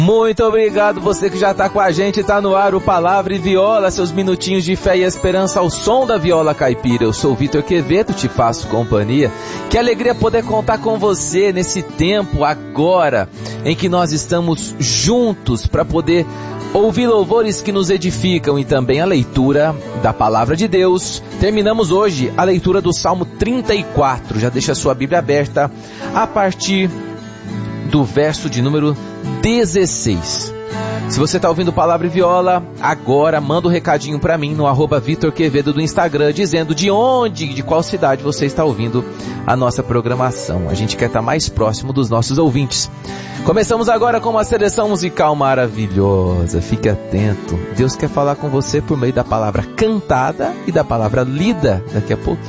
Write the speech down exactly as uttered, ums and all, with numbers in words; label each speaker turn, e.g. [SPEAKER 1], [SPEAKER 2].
[SPEAKER 1] Muito obrigado, você que já está com a gente, está no ar o Palavra e Viola, seus minutinhos de fé e esperança ao som da viola caipira. Eu sou o Vitor Quevedo, te faço companhia. Que alegria poder contar com você nesse tempo agora, em que nós estamos juntos para poder ouvir louvores que nos edificam e também a leitura da Palavra de Deus. Terminamos hoje a leitura do Salmo trinta e quatro, já deixa a sua Bíblia aberta a partir do verso de número dezesseis. Se você está ouvindo Palavra e Viola, agora manda um recadinho para mim no arroba Vitor Quevedo do Instagram, dizendo de onde, de qual cidade você está ouvindo a nossa programação. A gente quer estar mais próximo dos nossos ouvintes. Começamos agora com uma seleção musical maravilhosa. Fique atento. Deus quer falar com você por meio da palavra cantada e da palavra lida daqui a pouquinho.